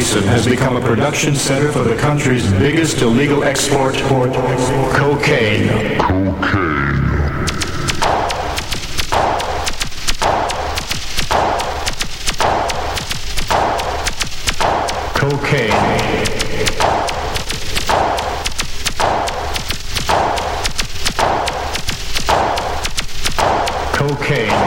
Basin has become a production center for the country's biggest illegal export, cocaine. Cocaine.